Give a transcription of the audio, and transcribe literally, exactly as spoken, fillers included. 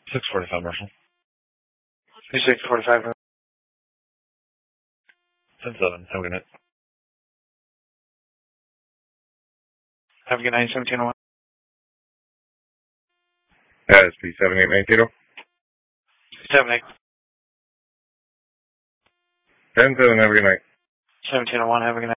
six forty-five, Marshall. six forty-five. ten seven. Have a good night. Have a good night, seventeen oh one. S P seven eight nine zero. seven eight. ten seven, have a good night. seventeen oh one, have a good night.